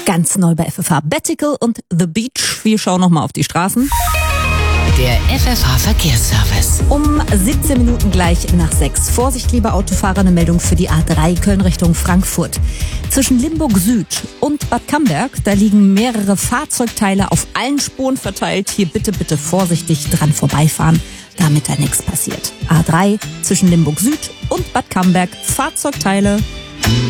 Ganz neu bei FFH Bettical und The Beach. Wir schauen nochmal auf die Straßen. Der FFH Verkehrsservice. Um 17 Minuten gleich nach 6. Vorsicht, liebe Autofahrer, eine Meldung für die A3 Köln Richtung Frankfurt. Zwischen Limburg Süd und Bad Camberg, da liegen mehrere Fahrzeugteile auf allen Spuren verteilt. Hier bitte vorsichtig dran vorbeifahren, damit da nichts passiert. A3 zwischen Limburg Süd und Bad Camberg, Fahrzeugteile